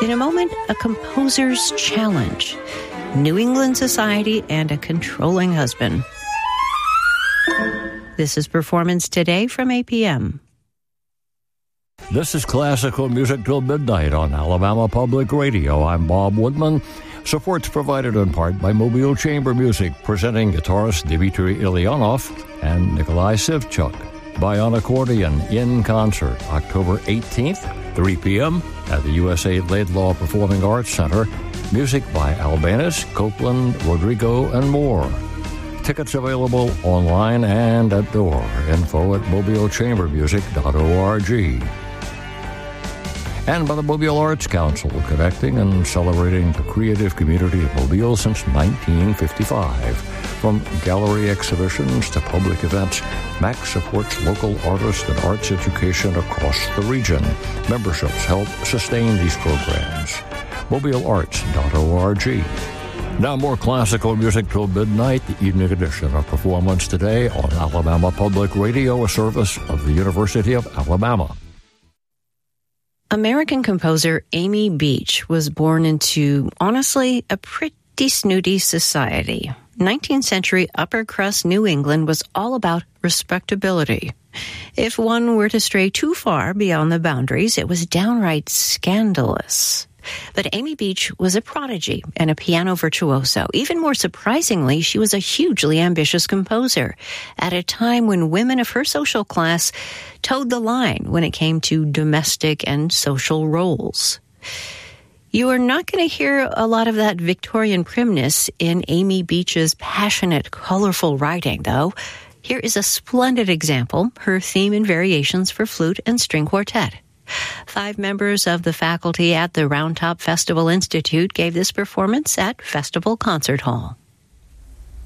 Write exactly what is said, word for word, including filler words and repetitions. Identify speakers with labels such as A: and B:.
A: In a moment, a composer's challenge, New England society, and a controlling husband. This is Performance Today from A P M.
B: This is Classical Music Till Midnight on Alabama Public Radio. I'm Bob Woodman. Support's provided in part by Mobile Chamber Music, presenting guitarist Dmitry Ilyanov and Nikolai Sivchuk. Bion Accordion in concert, October eighteenth, three p.m. at the U S A Laidlaw Performing Arts Center. Music by Albanus, Copeland, Rodrigo, and more. Tickets available online and at door. Info at mobile chamber music dot org. And by the Mobile Arts Council, connecting and celebrating the creative community of Mobile since nineteen fifty-five. From gallery exhibitions to public events, M A C supports local artists and arts education across the region. Memberships help sustain these programs. mobile arts dot org. Now more classical music till midnight, the evening edition of Performance Today on Alabama Public Radio, a service of the University of Alabama.
A: American composer Amy Beach was born into, honestly, a pretty snooty society. nineteenth century upper crust New England was all about respectability. If one were to stray too far beyond the boundaries, it was downright scandalous. But Amy Beach was a prodigy and a piano virtuoso. Even more surprisingly, she was a hugely ambitious composer at a time when women of her social class towed the line when it came to domestic and social roles. You are not going to hear a lot of that Victorian primness in Amy Beach's passionate, colorful writing, though. Here is a splendid example, her theme and variations for flute and string quartet. Five members of the faculty at the Round Top Festival Institute gave this performance at Festival Concert Hall.